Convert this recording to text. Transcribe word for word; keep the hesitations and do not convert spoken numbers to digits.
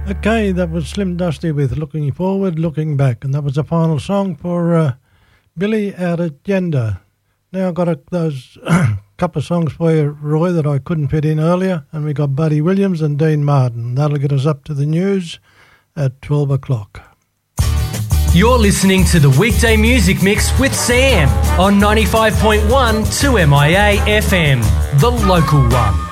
Okay, that was Slim Dusty with Looking Forward, Looking Back, and that was the final song for uh, Billy out at Gender. Now I've got a, those couple of songs for you, Roy, that I couldn't fit in earlier, and we got Buddy Williams and Dean Martin. That'll get us up to the news at twelve o'clock. You're listening to the Weekday Music Mix with Sam on ninety-five point one two M I A F M, the local one.